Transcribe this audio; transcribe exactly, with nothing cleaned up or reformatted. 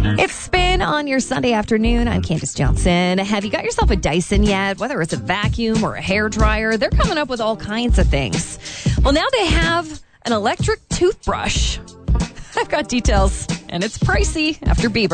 It's Spin on your Sunday afternoon. I'm Candace Johnson. Have you got yourself a Dyson yet? Whether it's a vacuum or a hair dryer, they're coming up with all kinds of things. Well, now they have an electric toothbrush. I've got details, and it's pricey after Bieber.